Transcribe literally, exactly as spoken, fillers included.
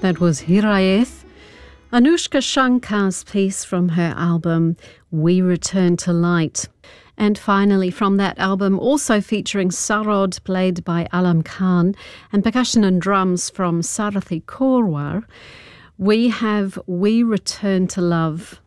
That was Hiraeth, Anushka Shankar's piece from her album We Return to Light. And finally, from that album, also featuring sarod played by Alam Khan and percussion and drums from Sarathi Korwar, we have We Return to Love